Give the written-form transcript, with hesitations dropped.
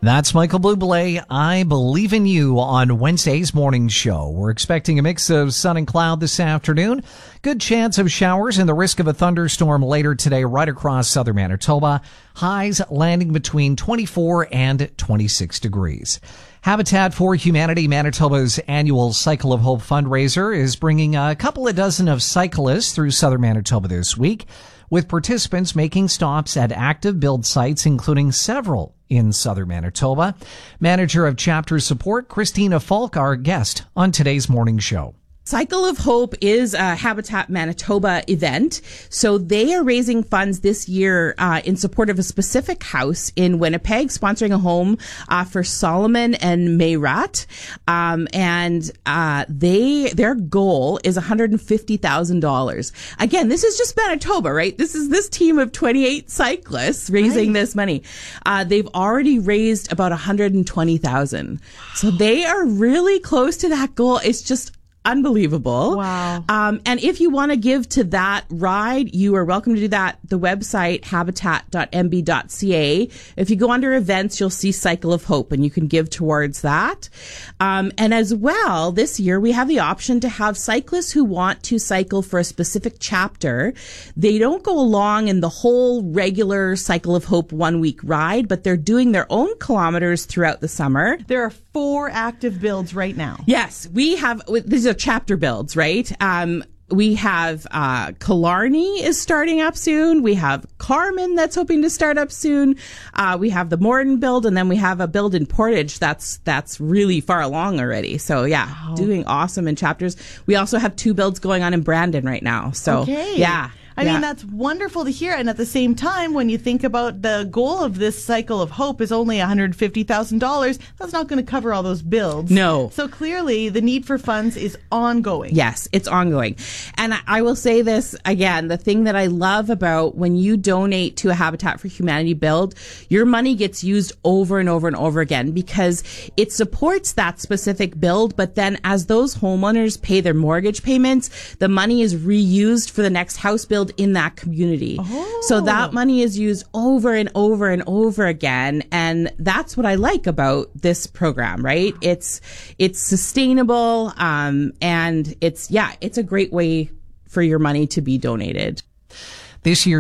That's Michael Bublé, I Believe in You on Wednesday's morning show. We're expecting a mix of sun and cloud this afternoon. Good chance of showers and the risk of a thunderstorm later today right across southern Manitoba. Highs landing between 24 and 26 degrees. Habitat for Humanity Manitoba's annual Cycle of Hope fundraiser is bringing a couple of dozen of cyclists through southern Manitoba this week, with participants making stops at active build sites, including several in southern Manitoba. Manager of Chapter Support, Christina Falk, our guest on today's morning show. Cycle of Hope is a Habitat Manitoba event. So they are raising funds this year in support of a specific house in Winnipeg, sponsoring a home for Solomon and Mayrat. Their goal is $150,000. Again, this is just Manitoba, right? This is this team of 28 cyclists raising this money. They've already raised about $120,000. So they are really close to that goal. It's just unbelievable. Wow. And if you want to give to that ride, you are welcome to do that. The website, habitat.mb.ca. If you go under events, you'll see Cycle of Hope and you can give towards that. And as well, this year we have the option to have cyclists who want to cycle for a specific chapter. They don't go along in the whole regular Cycle of Hope 1 week ride, but they're doing their own kilometers throughout the summer. There are 4 active builds right now. Yes, we have, these are chapter builds, right? We have Killarney is starting up soon. We have Carman that's hoping to start up soon. We have the Morton build, and then we have a build in Portage that's really far along already. So yeah, wow. Doing awesome in chapters. We also have 2 builds going on in Brandon right now. So okay. Yeah. I mean, that's wonderful to hear. And at the same time, when you think about the goal of this Cycle of Hope is only $150,000, that's not going to cover all those builds. No. So clearly, the need for funds is ongoing. Yes, it's ongoing. And I will say this again, the thing that I love about when you donate to a Habitat for Humanity build, your money gets used over and over and over again because it supports that specific build. But then as those homeowners pay their mortgage payments, the money is reused for the next house build in that community. Oh. So that money is used over and over and over again. And that's what I like about this program, right? It's sustainable. And it's a great way for your money to be donated. This year,